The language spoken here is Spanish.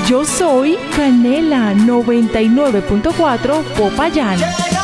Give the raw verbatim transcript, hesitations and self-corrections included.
Yo soy Canela noventa y nueve punto cuatro Popayán.